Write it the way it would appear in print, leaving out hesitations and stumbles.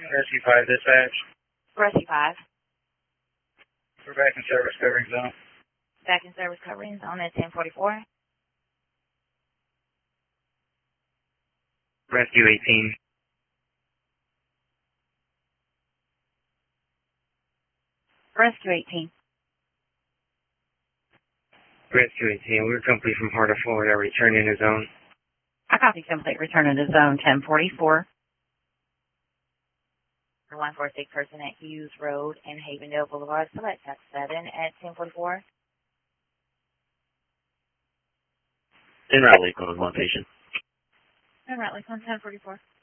Rescue 5 dispatch. Rescue 5. We're back in service covering zone. Back in service covering zone at 1044. Rescue 18. Rescue 18. Rescue 18, we're complete from Heart of Florida, returning to zone. I copy complete, returning to zone 1044. 146 person at Hughes Road and Havendale Boulevard, select at 7 at 1044. En route, Lake 1 patient. En route, Lake 1, 1044.